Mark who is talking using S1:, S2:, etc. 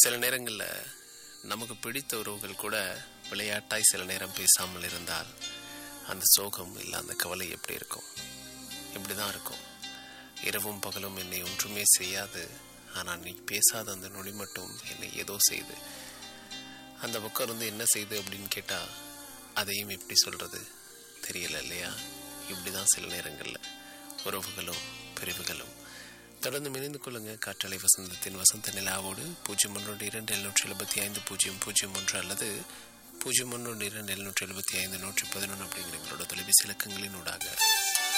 S1: சில நேரங்களில் நமக்கு பிடித்த உறவுகள் கூட விளையாட்டாய் சில நேரம் பேசாமல் இருந்தால் அந்த சோகம் இல்லை அந்த கவலை எப்படி இருக்கும்? இப்படி தான் இருக்கும். இரவும் பகலும் என்னை ஒன்றுமே செய்யாது, ஆனால் நீ பேசாத அந்த நொடி மட்டும் என்னை ஏதோ செய்து. அந்த பக்கம் இருந்து என்ன செய்து அப்படின்னு கேட்டால் அதையும் எப்படி சொல்கிறது தெரியல இல்லையா? இப்படி தான் சில நேரங்களில் உறவுகளும் பிரிவுகளும். தொடர்ந்து இணைந்து கொள்ளுங்க காற்றலை வசந்தத்தின் வசந்த நிலாவோடு 0127750001 அல்லது 01277511 அப்படிங்கிற எங்களோட தொலைபேசி இலக்கங்களின் ஊடாக.